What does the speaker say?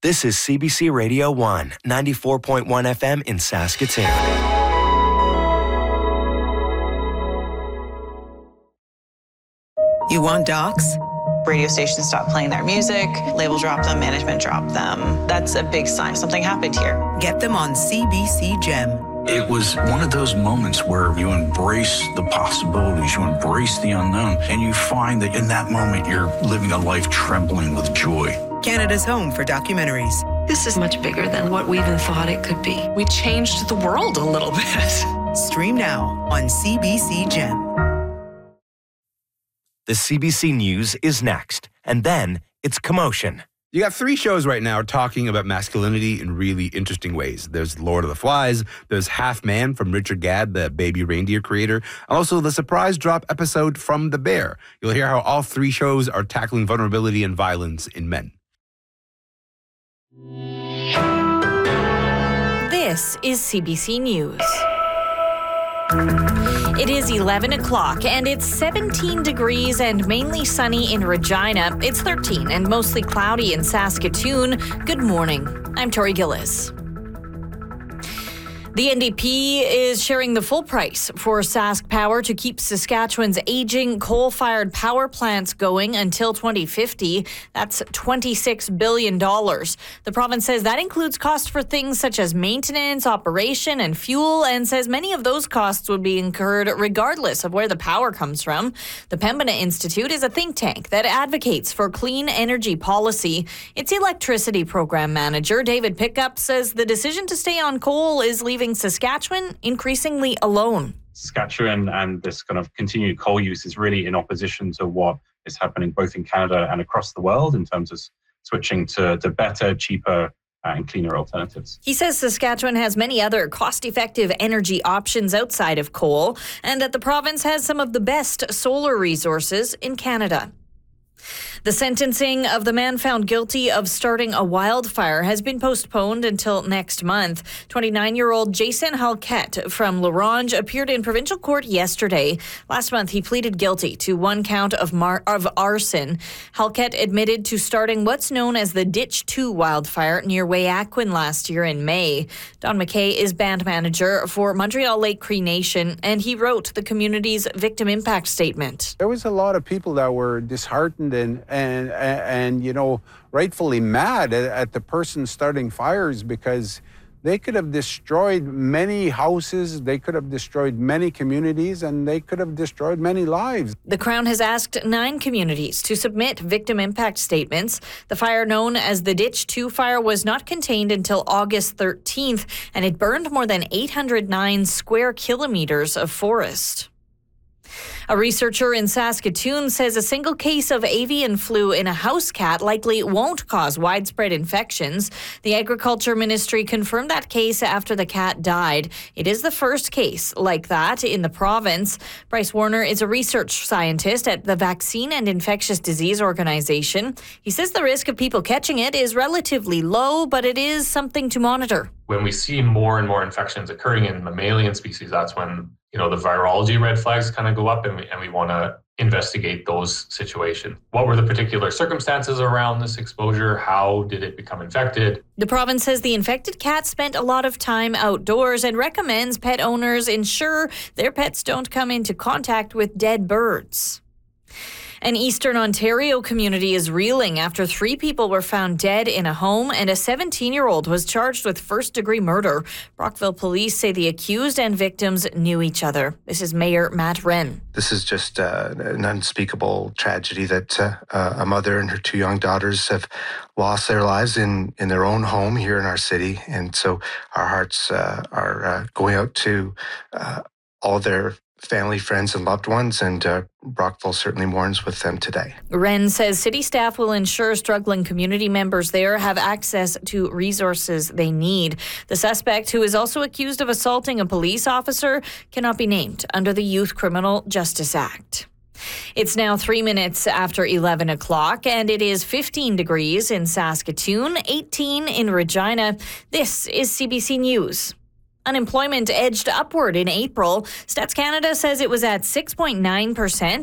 This is CBC Radio 1, 94.1 FM in Saskatoon. You want docs? Radio stations stop playing their music, label drop them, management drop them. That's a big sign something happened here. Get them on CBC Gem. It was one of those moments where you embrace the possibilities, you embrace the unknown, and you find that in that moment you're living a life trembling with joy. Canada's home for documentaries. This is much bigger than what we even thought it could be. We changed the world a little bit. Stream now on CBC Gem. The CBC News is next, and then it's Commotion. You got 3 shows right now talking about masculinity in really interesting ways. There's Lord of the Flies, there's Half Man from Richard Gadd, the Baby Reindeer creator, and also the surprise drop episode from The Bear. You'll hear how all 3 shows are tackling vulnerability and violence in men. This is CBC News. It is 11 o'clock and it's 17 degrees and mainly sunny in Regina. It's 13 and mostly cloudy in Saskatoon. Good morning. I'm Tori Gillis. The NDP is sharing the full price for Sask Power to keep Saskatchewan's aging coal-fired power plants going until 2050. That's $26 billion. The province says that includes costs for things such as maintenance, operation, and fuel, and says many of those costs would be incurred regardless of where the power comes from. The Pembina Institute is a think tank that advocates for clean energy policy. Its electricity program manager, David Pickup, says the decision to stay on coal is leaving Saskatchewan increasingly alone. Saskatchewan and this kind of continued coal use is really in opposition to what is happening both in Canada and across the world in terms of switching to better, cheaper and cleaner alternatives. He says Saskatchewan has many other cost-effective energy options outside of coal and that the province has some of the best solar resources in Canada. The sentencing of the man found guilty of starting a wildfire has been postponed until next month. 29-year-old Jason Halkett from La Ronge appeared in provincial court yesterday. Last month, he pleaded guilty to 1 count of arson. Halkett admitted to starting what's known as the Ditch 2 wildfire near Weyakwen last year in May. Don McKay is band manager for Montreal Lake Cree Nation, and he wrote the community's victim impact statement. There was a lot of people that were disheartened and you know, rightfully mad at the person starting fires because they could have destroyed many houses, they could have destroyed many communities, and they could have destroyed many lives. The Crown has asked 9 communities to submit victim impact statements. The fire known as the Ditch 2 fire was not contained until August 13th, and it burned more than 809 square kilometers of forest. A researcher in Saskatoon says a single case of avian flu in a house cat likely won't cause widespread infections. The Agriculture Ministry confirmed that case after the cat died. It is the first case like that in the province. Bryce Warner is a research scientist at the Vaccine and Infectious Disease Organization. He says the risk of people catching it is relatively low, but it is something to monitor. When we see more and more infections occurring in mammalian species, that's when the virology red flags kind of go up and we want to investigate those situations. What were the particular circumstances around this exposure? How did it become infected? The province says the infected cat spent a lot of time outdoors and recommends pet owners ensure their pets don't come into contact with dead birds. An Eastern Ontario community is reeling after 3 people were found dead in a home and a 17-year-old was charged with first-degree murder. Brockville police say the accused and victims knew each other. This is Mayor Matt Wren. This is just an unspeakable tragedy that a mother and her 2 young daughters have lost their lives in their own home here in our city. And so our hearts are going out to all their family, friends, and loved ones, and Brockville certainly mourns with them today. Wren says city staff will ensure struggling community members there have access to resources they need. The suspect, who is also accused of assaulting a police officer, cannot be named under the Youth Criminal Justice Act. It's now 3 minutes after 11 o'clock, and it is 15 degrees in Saskatoon, 18 in Regina. This is CBC News. Unemployment edged upward in April. Stats Canada says it was at 6.9%.